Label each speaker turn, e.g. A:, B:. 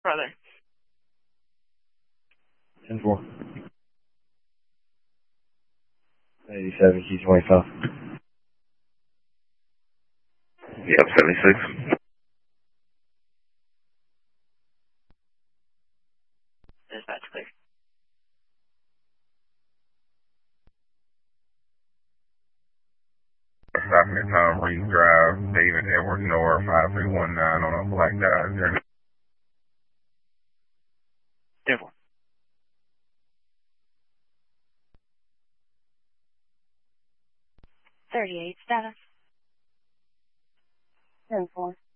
A: brother.
B: 10-4. 87, key 25.
C: Yep, 76.
A: Dispatch clear.
C: Stopping at Reed Drive, David Edwards North, 5319 on a black Dodge.
A: 10-4.
D: 38 status. 10-4.